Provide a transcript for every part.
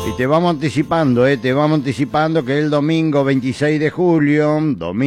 Y te vamos anticipando que el domingo 26 de julio,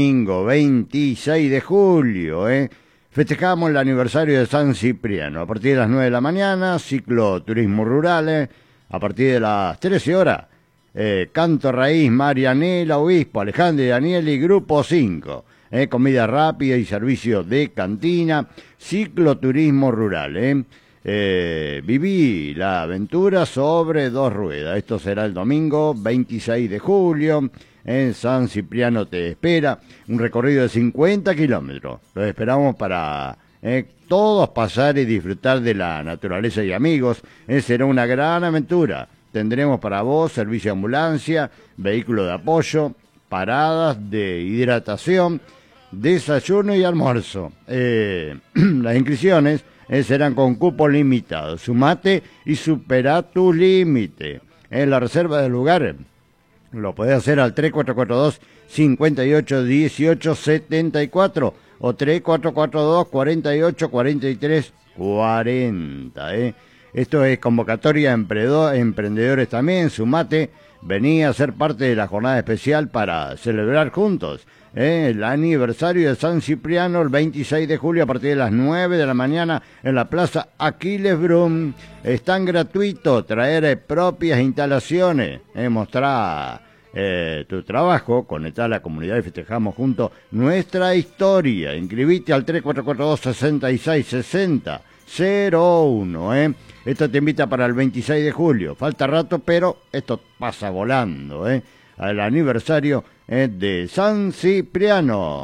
festejamos el aniversario de San Cipriano. A partir de las 9 de la mañana, ciclo turismo rural, a partir de las 13 horas, canto raíz, Marianela, Obispo, Alejandro y Daniel y Grupo 5. Comida rápida y servicio de cantina, ciclo turismo rural. Viví la aventura sobre 2 ruedas. Esto será el domingo 26 de julio. En San Cipriano te espera un recorrido de 50 kilómetros. Los esperamos para todos pasar y disfrutar de la naturaleza y amigos. Será una gran aventura. Tendremos para vos servicio de ambulancia, vehículo de apoyo, paradas de hidratación, desayuno y almuerzo. Las inscripciones serán con cupo limitado. Sumate y supera tu límite. En la reserva del lugar lo podés hacer al 3442 58 18 74 o 3442 48 43 40. Esto es convocatoria a emprendedores también. Sumate, vení a ser parte de la jornada especial para celebrar juntos el aniversario de San Cipriano el 26 de julio a partir de las 9 de la mañana en la Plaza Aquiles Brum. Es tan gratuito traer propias instalaciones, mostrar tu trabajo, conectar a la comunidad y festejamos juntos nuestra historia. Inscribite al 3442 66 60 01. Esto te invita para el 26 de julio. Falta rato, pero esto pasa volando. Al aniversario de San Cipriano.